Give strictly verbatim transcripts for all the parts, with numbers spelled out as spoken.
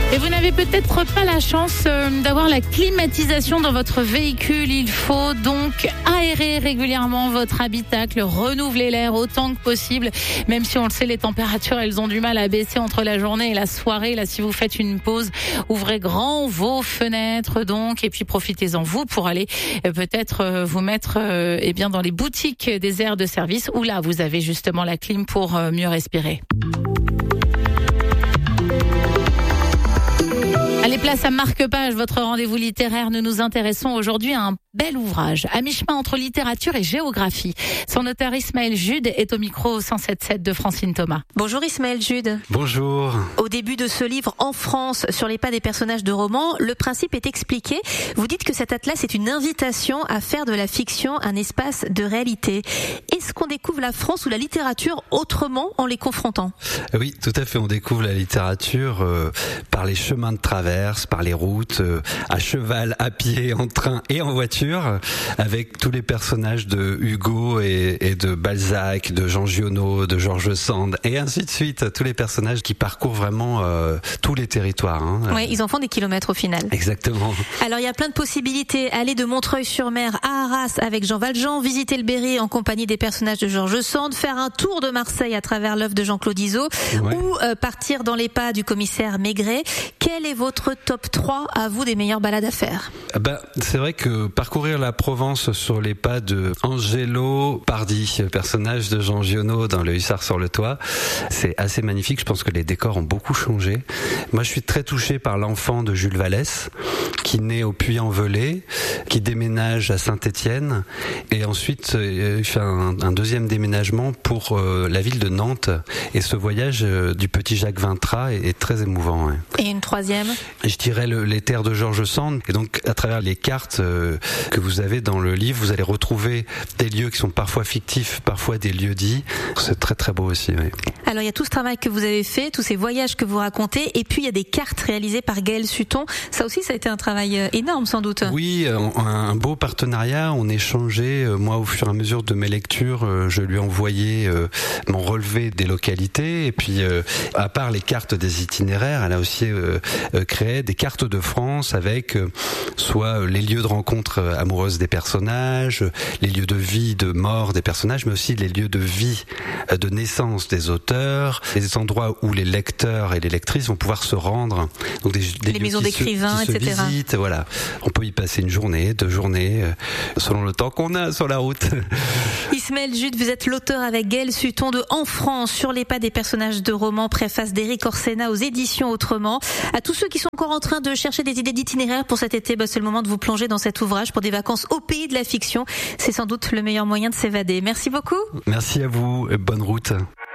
Et vous n'avez peut-être pas la chance d'avoir la climatisation dans votre véhicule. Il faut donc aérer régulièrement votre habitacle, renouveler l'air autant que possible. Même si on le sait, les températures, elles ont du mal à baisser entre la journée et la soirée. Là, si vous faites une pause, ouvrez grand vos fenêtres donc, et puis profitez-en vous pour aller peut-être vous mettre eh bien dans les boutiques des aires de service où là, vous avez justement la clim pour mieux respirer. Allez, place à Marque-Page, votre rendez-vous littéraire. Nous nous intéressons aujourd'hui à un bel ouvrage, à mi-chemin entre littérature et géographie. Son auteur Ismaël Jude est au micro cent sept virgule sept de Francine Thomas. Bonjour Ismaël Jude. Bonjour. Au début de ce livre, En France, sur les pas des personnages de romans, le principe est expliqué. Vous dites que cet atlas est une invitation à faire de la fiction un espace de réalité. Est-ce qu'on découvre la France ou la littérature autrement en les confrontant ? Oui, tout à fait. On découvre la littérature euh, par les chemins de traverse, par les routes, euh, à cheval, à pied, en train et en voiture, avec tous les personnages de Hugo et, et de Balzac, de Jean Giono, de George Sand, et ainsi de suite. Tous les personnages qui parcourent vraiment euh, tous les territoires. Hein. Oui, ils en font des kilomètres au final. Exactement. Alors, il y a plein de possibilités. Aller de Montreuil-sur-Mer à Arras avec Jean Valjean, visiter le Berry en compagnie des personnages de George Sand, faire un tour de Marseille à travers l'œuvre de Jean-Claude Izzo, ouais. ou euh, partir dans les pas du commissaire Maigret. Quel est votre top trois à vous des meilleures balades à faire ? Bah, c'est vrai que parcourir la Provence sur les pas de Angelo Pardi, personnage de Jean Giono dans Le Hussard sur le toit, c'est assez magnifique. Je pense que les décors ont beaucoup changé. Moi, je suis très touché par l'enfant de Jules Vallès, qui naît au Puy-en-Velay, qui déménage à Saint-Étienne, et ensuite il fait un, un deuxième déménagement pour euh, la ville de Nantes. Et ce voyage euh, du petit Jacques Vintras est, est très émouvant. Ouais. Et une troisième ? Je dirais le, les terres de George Sand. Et donc, à travers les cartes euh, que vous avez dans le livre, vous allez retrouver des lieux qui sont parfois fictifs, parfois des lieux dits. C'est très très beau aussi. Oui. Alors, il y a tout ce travail que vous avez fait, tous ces voyages que vous racontez, et puis il y a des cartes réalisées par Gaël Sutton. Ça aussi, ça a été un travail énorme, sans doute. Oui, un beau partenariat. On échangeait. Moi, au fur et à mesure de mes lectures, je lui envoyais mon relevé des localités. Et puis, à part les cartes des itinéraires, elle a aussi créé des cartes de France avec soit les lieux de rencontre amoureuse des personnages, les lieux de vie, de mort des personnages, mais aussi les lieux de vie, de naissance des auteurs, les endroits où les lecteurs et les lectrices vont pouvoir se rendre. Donc des, des les maisons d'écrivains, se, et cetera. Visitent, voilà. On peut y passer une journée, deux journées, selon le temps qu'on a sur la route. Ismaël Jude, vous êtes l'auteur avec Gaël Sutton de En France, sur les pas des personnages de romans, préface d'Éric Orsena aux éditions Autrement. À tous ceux qui sont encore en train de chercher des idées d'itinéraire pour cet été, bah c'est le moment de vous plonger dans cet ouvrage pour des vacances au pays de la fiction. C'est sans doute le meilleur moyen de s'évader. Merci beaucoup. Merci à vous et bonne route.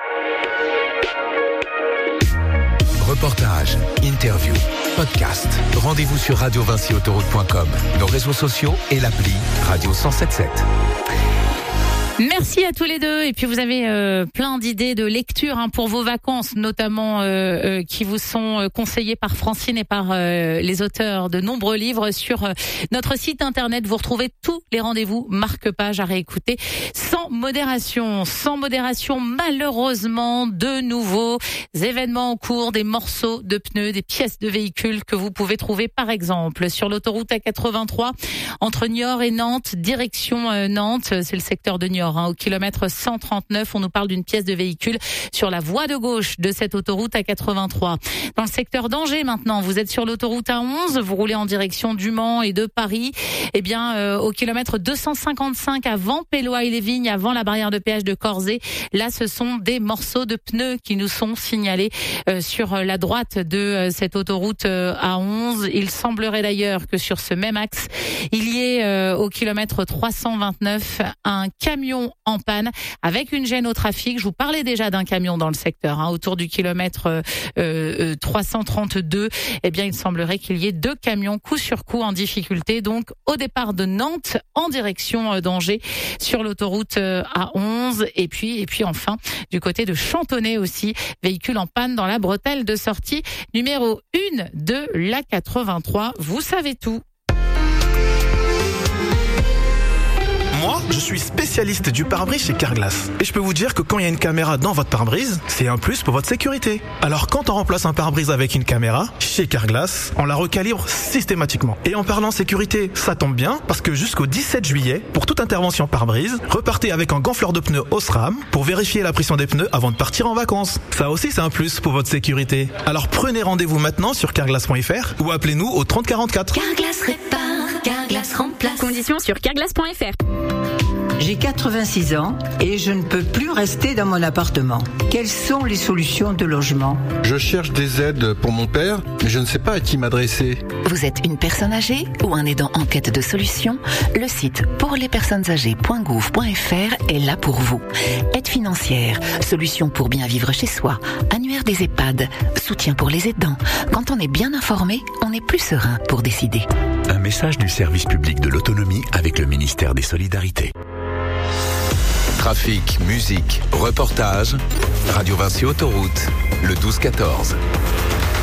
Reportage, interview, podcast. Rendez-vous sur radio vinci autoroute point com, nos réseaux sociaux et l'appli Radio cent sept virgule sept. Merci à tous les deux. Et puis vous avez euh, plein d'idées de lecture hein, pour vos vacances, notamment euh, euh, qui vous sont conseillées par Francine et par euh, les auteurs de nombreux livres sur euh, notre site internet. Vous retrouvez tous les rendez-vous Marque-Page à réécouter sans modération. Sans modération, malheureusement, de nouveaux événements en cours, des morceaux de pneus, des pièces de véhicules que vous pouvez trouver par exemple sur l'autoroute A quatre-vingt-trois entre Niort et Nantes, direction euh, Nantes. C'est le secteur de Niort. Au kilomètre cent trente-neuf, on nous parle d'une pièce de véhicule sur la voie de gauche de cette autoroute A quatre-vingt-trois. Dans le secteur d'Angers maintenant, vous êtes sur l'autoroute A onze, vous roulez en direction du Mans et de Paris. Eh bien, euh, au kilomètre deux cent cinquante-cinq, avant Pélois-et-les-Vignes, avant la barrière de péage de Corzé, là, ce sont des morceaux de pneus qui nous sont signalés euh, sur la droite de euh, cette autoroute euh, A onze. Il semblerait d'ailleurs que sur ce même axe, il y ait euh, au kilomètre trois cent vingt-neuf un camion en panne avec une gêne au trafic. Je vous parlais déjà d'un camion dans le secteur, hein, autour du kilomètre euh, euh, trois cent trente-deux. Eh bien, il semblerait qu'il y ait deux camions coup sur coup en difficulté. Donc, au départ de Nantes, en direction euh, d'Angers, sur l'autoroute euh, A onze. Et puis, et puis enfin, du côté de Chantonnay aussi, véhicule en panne dans la bretelle de sortie numéro un de l'A quatre-vingt-trois. Vous savez tout. Moi, je suis spécialiste du pare-brise chez Carglass. Et je peux vous dire que quand il y a une caméra dans votre pare-brise, c'est un plus pour votre sécurité. Alors quand on remplace un pare-brise avec une caméra, chez Carglass, on la recalibre systématiquement. Et en parlant sécurité, ça tombe bien, parce que jusqu'au dix-sept juillet, pour toute intervention pare-brise, repartez avec un gonfleur de pneus Osram pour vérifier la pression des pneus avant de partir en vacances. Ça aussi, c'est un plus pour votre sécurité. Alors prenez rendez-vous maintenant sur carglass point f r ou appelez-nous au trente quarante-quatre. Carglass répare, Carglass remplace. Conditions sur carglass point f r. J'ai quatre-vingt-six ans et je ne peux plus rester dans mon appartement. Quelles sont les solutions de logement ? Je cherche des aides pour mon père, mais je ne sais pas à qui m'adresser. Vous êtes une personne âgée ou un aidant en quête de solutions ? Le site pour les personnes âgées point gouv point f r est là pour vous. Aide financière, solutions pour bien vivre chez soi, annuaire des EHPAD, soutien pour les aidants. Quand on est bien informé, on est plus serein pour décider. Un message du service public de l'autonomie avec le ministère des Solidarités. Trafic, musique, reportage, Radio Vinci Autoroute, le douze quatorze.